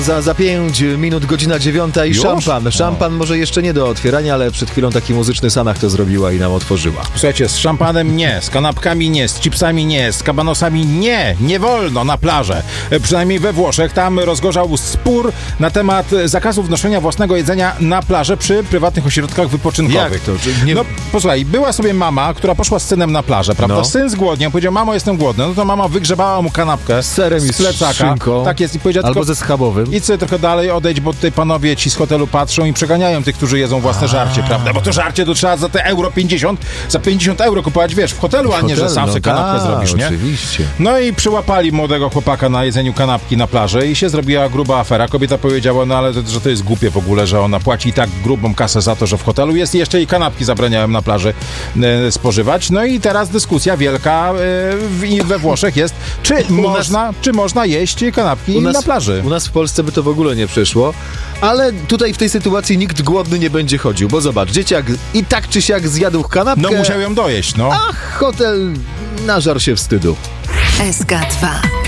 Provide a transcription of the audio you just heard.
Za 5 minut, godzina 9 i Już? Szampan może jeszcze nie do otwierania, ale przed chwilą taki muzyczny Sanach to zrobiła i nam otworzyła. Słuchajcie, z szampanem nie, z kanapkami nie, z chipsami nie, z kabanosami nie wolno na plażę. Przynajmniej we Włoszech. Tam rozgorzał spór na temat zakazu wnoszenia własnego jedzenia na plażę przy prywatnych ośrodkach wypoczynkowych. Jak to? No posłuchaj, była sobie mama, która poszła z synem na plażę, prawda? No. Syn zgłodniał, powiedział: mamo, jestem głodny. No to mama wygrzebała mu kanapkę Z serem i z plecaka. z szynką. Tak jest, i powiedziała: Albo tylko ze schabowym. idź sobie trochę dalej, odejdź, bo tutaj panowie ci z hotelu patrzą i przeganiają tych, którzy jedzą własne żarcie, prawda? Bo to żarcie to trzeba za te euro 50, za 50 euro kupować, wiesz, w hotelu, a nie, że sam sobie kanapkę zrobisz, nie? Oczywiście. No i przyłapali młodego chłopaka na jedzeniu kanapki na plaży i się zrobiła gruba afera. Kobieta powiedziała: no ale że to jest głupie w ogóle, że ona płaci i tak grubą kasę za to, że w hotelu jest i jeszcze jej kanapki zabraniałem na plaży spożywać. No i teraz dyskusja wielka we Włoszech jest, czy można jeść kanapki na plaży. U nas w Polsce by to w ogóle nie przeszło, ale tutaj w tej sytuacji nikt głodny nie będzie chodził, bo zobacz, dzieciak i tak czy siak zjadł kanapkę, No musiał ją dojeść, no. a hotel nażarł się wstydu. SK2